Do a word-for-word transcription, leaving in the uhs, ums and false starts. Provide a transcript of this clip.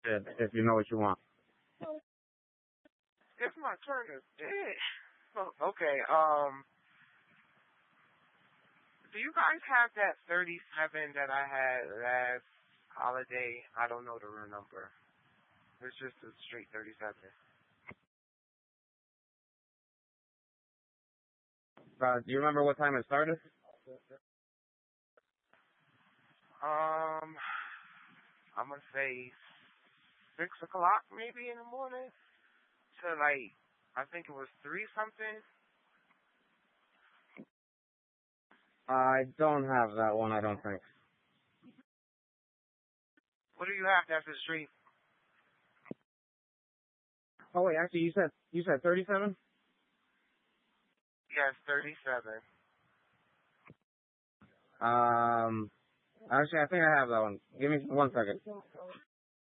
If, if you know what you want. It's my turn to dig. Oh, okay. Um, do you guys have that thirty-seven that I had last holiday? I don't know the real number. It's just a straight thirty-seven. Uh, do you remember what time it started? Um, I'm gonna say six o'clock maybe in the morning to like I think it was three something. I don't have that one, I don't think. What do you have that's a street? Oh wait, actually you said you said thirty-seven? Yes, thirty-seven. Um, actually I think I have that one. Give me one second.